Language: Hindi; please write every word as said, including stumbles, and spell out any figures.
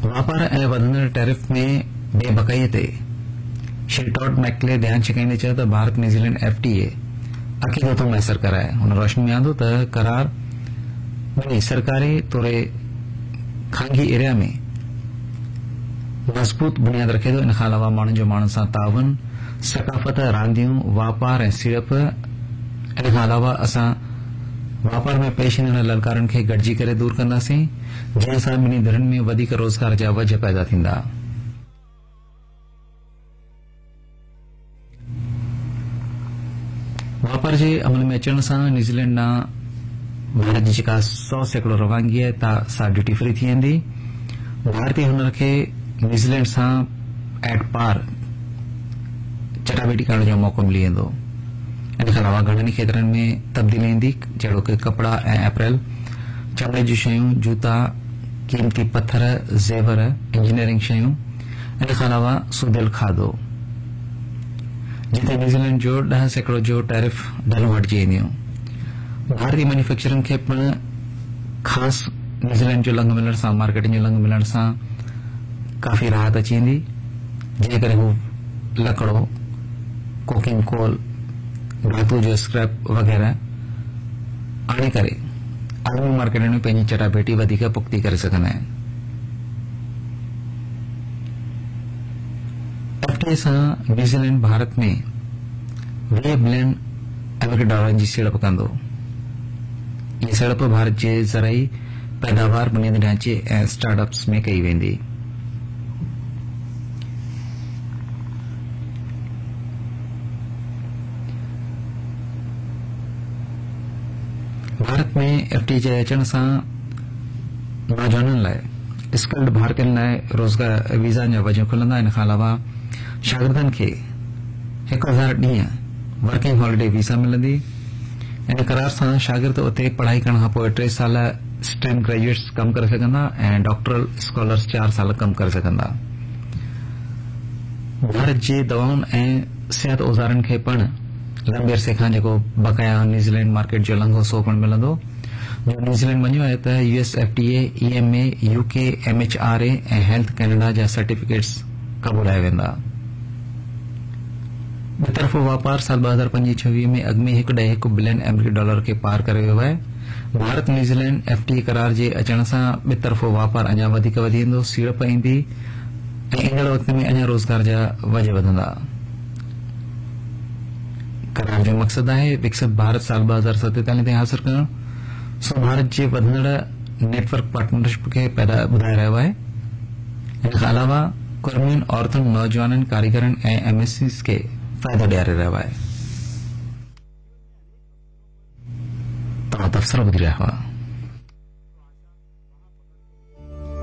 वापार ऐं वधंदड़ टैरिफ में बेबकाई ते श्री टॉड मैकले ध्यान छिकाईंदे चयो त भारत न्यूज़ीलैंड एफटीए अकीदो थो मैसर कराए। हुन रोशनी में आंदो त करार वरी सरकारी तौरे खांगी एरिया में मजबूत बुनियाद रखे थो। इन खां अलावा माण्हुनि जो माण्हुनि सां तावन, सकाफ़त, रांदियूं, वापार ऐं सीड़प। इन खां अलावा असां वापार में पेश ईंदड़ ललकारनि खे गॾिजी करे दूर कंदासीं, जंहिं सां ॿिन्ही धरनि में वधीक रोज़गार जा वज पैदा थींदा। वापार जे अमल में अचण सां न्यूज़ीलैंड ॾांहुं भारत जी जेका सौ सैकड़ो रवानगी आहे सां ड्यूटी फ्री थी वेंदी। भारतीय हुनर खे न्यूज़ीलैंड सां एट पार चटाभेटी करण जो मौक़ो मिली वेंदो। इन खां अलावा घणनि खेत्रनि में तब्दीली ईंदी, जहिड़ो कि कपड़ा ऐं अप्रैल, चमड़े जूं शयूं, जूता, कीमती पत्थर, ज़ेवर, इंजीनियरिंग शयूं। इन खां अलावा सूदियल खाधो, जिते न्यूज़ीलैंड जो ॾह सैकड़ो जो टैरिफ ढलूं हटिजी वेंदियूं। भारतीय मैन्युफैक्चरिंग खे पिण ख़ासि न्यूज़ीलैंड जो लंघ मिलण सां, मार्केटिंग जो लंघ मिलण सां काफ़ी राहत अची वेंदी, जंहिं करे हू लकड़ो, कुकिंग कोल, धातु जो स्क्रैप वग़ैरह आणे करे आलमी मार्केटनि में पंहिंजी चटाभेटी वधीक पुख्ती करे सघंदा आहिनि। एफटीए सां न्यूज़ीलैंड भारत में वीह बिलियन अमेरिकी डॉलरनि जी सीड़प कंदो। इहा सीड़प भारत जे ज़राई पैदावार, बुनियादी ढांचे ऐं स्टार्टअप्स में कई वेंदी। भारत में एफटीए जे अचण सां नौजवाननि लाइ, स्किल्ड भारतीयनि लाइ रोज़गार वीज़ा जा वजह खुलंदा। इन खां अलावा शागिर्दनि खे हिकु हज़ार ॾींहं वर्किंग हॉलिडे वीज़ा मिलंदी। इन करार सां शागिर्द उते पढ़ाई करण खां पोइ टे साल स्टेम ग्रेजुएट्स कम करे सघंदा ऐं डॉक्टरल स्कॉलर्स चार साल कम करे सघंदा। भारत जे दवाउनि ऐं सिहत औज़ारनि खे पिण लंबे अरसे खां जेको बकाया न्यूज़ीलैंड मार्केट जो लंघो सो पिण मिलंदो। जो न्यूज़ीलैंड मञियो आहे त US FTA, EMA, UK, MHRA ऐं हेल्थ कैनेडा जा सर्टिफिकेट्स क़बूलाया वेंदा। ॿी तरफ़ वापार साल ॿ हज़ार पंजी छवीह में अॻु में हिकु ॾह हिकु बिलियन अमेरिकी डॉलर खे पार करे वियो आहे। भारत न्यूज़ीलैंड एफटीए करार जे अचण सां ॿी तरफ़ वापार अञा वधीक वधी वेंदो, सीड़प ईंदी ऐं ईंदड़ वक़्त में अञा रोज़गार जा वज वधंदा। करार जो मक़सद आहे विकसित भारत साल ॿ हज़ार सतेतालीह ताईं हासिल करणु। सो भारत जे वधंदड़ नेटवर्क पार्टनरशिप खे पैदा ॿुधाए रहियो आहे। इन खां अलावा कर्मियुनि, औरतुनि, नौजवाननि, कारीगरनि ऐं एमएससीज़ खे फ़ाइदो ॾियारे रहियो आहे। तव्हां तबसरा ॿुधी रहिया हुआ।